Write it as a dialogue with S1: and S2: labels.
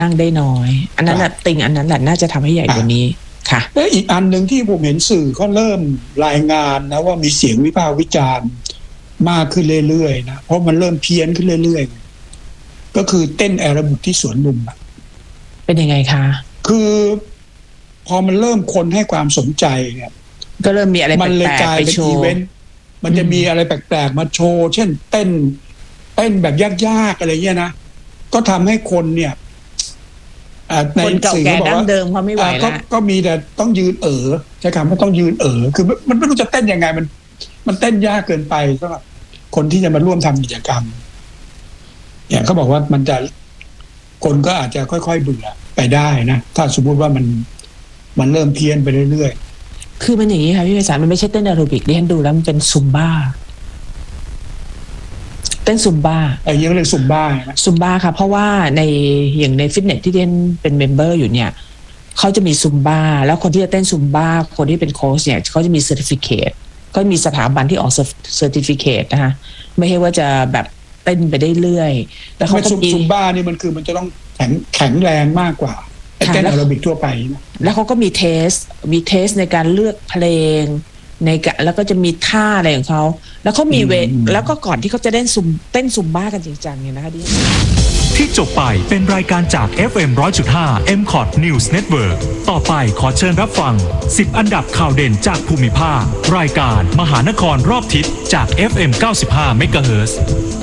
S1: นั่งได้น้อยอันนั้นแหละติงอันนั้นแหละน่าจะทำให้ใหญ่กว่านี้ค่ะ
S2: และอีกอันหนึ่งที่ผมเห็นสื่อก็เริ่มรายงานนะว่ามีเสียงวิพากษ์วิจารณ์มากขึ้นเรื่อยๆนะเพราะมันเริ่มเพี้ยนขึ้นเรื่อยๆก็คือเต้นแอโรบิกที่สวนลุม
S1: เป็นยังไงคะ
S2: คือพอมันเริ่มคนให้ความสนใจเนี่ย
S1: ก็เริ่มมีอะไรแปลกๆไปโชว์
S2: มันจะมีอะไรแปลกๆมาโชว์เช่นเต้นแบบยากๆอะไรเงี้ยนะก็ทำให้คนเนี่ย
S1: คนเก่าแก่ดั้งเดิมเขาไม่ไหวแล้ว
S2: ก็มีแต่ต้องยืนใช้คำว่าต้องยืนคือมันไม่รู้จะเต้นยังไงมันเต้นยากเกินไปสำหรับคนที่จะมาร่วมทำกิจกรรมเนี่ยเขาบอกว่ามันจะคนก็อาจจะค่อยๆเบื่อไปได้นะถ้าสมมุติว่ามันเริ่มเพี้ยนไปเรื่อย
S1: ๆคือมันอย่างนี้ค่ะพี่ไพศาลมันไม่ใช่เต้นแอโรบิกที่ฉันดูแล้วมันเป็นซุมบ้าเต้นซุมบ้า
S2: ยังเรียกซุมบ้า
S1: ซุมบ้าค่ะเพราะว่าอย่างในฟิตเนสที่เล่นเป็นเมมเบอร์อยู่เนี่ยเขาจะมีซุมบ้าแล้วคนที่จะเต้นซุมบ้าคนที่เป็นโค้ชเนี่ยเขาจะมีเซอร์ติฟิเคตก็มีสถาบันที่ออกเซอร์ติฟิเคตนะคะไม่ใช่ว่าจะแบบเต้นไปได้เรื่อย
S2: แต่เขาซุมบ้านี่มันจะต้องแข็งแรงมากกว่าเต้นแอโรบิกทั่วไปนะ
S1: แล้วเขาก็มีเทสในการเลือกเพลงแล้วก็จะมีท่าอะไรของเขาแล้วเขามีแล้วก็ก่อนที่เขาจะเต้นซุมบ้ากันจริงจังเนี่ยนะคะ
S3: ที่จบไปเป็นรายการจาก FM 100.5 MCOT News Network ต่อไปขอเชิญรับฟัง10อันดับข่าวเด่นจากภูมิภาครายการมหานครรอบทิศจาก FM 95 MHz